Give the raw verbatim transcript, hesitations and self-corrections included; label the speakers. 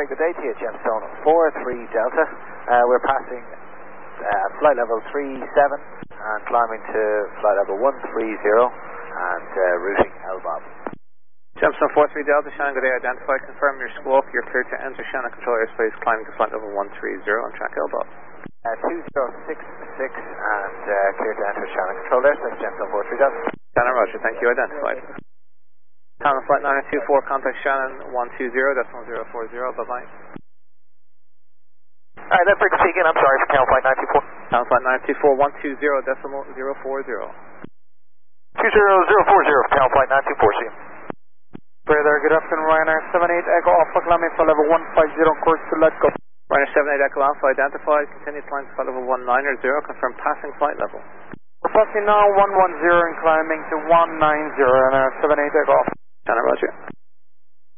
Speaker 1: good day to you, Gemstone four three Delta. Uh, we're passing uh, flight level three seven and climbing to flight level one three zero and uh, routing L B O B.
Speaker 2: Gemstone four three Delta, Shannon, good day, identify, confirm your squawk, you're clear to enter Shannon control airspace, climbing to flight level one three zero on track L B O B.
Speaker 1: Uh, two zero six six and uh, clear to enter Shannon control airspace, Gemstone four three Delta.
Speaker 2: Shannon, roger, thank you, identified. Shannon flight nine two four, contact Shannon one two zero, decimal zero four zero, bye-bye.
Speaker 1: Alright, that frequency again, I'm sorry, for Town Flight nine two four.
Speaker 2: Town Flight nine two four, one two zero, decimal zero four zero.
Speaker 1: two zero zero four zero, Town Flight nine two four, see you.
Speaker 3: Brother, good afternoon, Ryanair seven eight Echo Alpha, climbing for level one five zero, course to let go.
Speaker 2: Ryanair seven eight Echo Alpha, identified, continue climb to flight level one nine zero, confirm passing flight level.
Speaker 3: We're passing now one one zero and climbing to one nine zero, Ryanair seven eight Echo Alpha.
Speaker 2: Shannon, roger.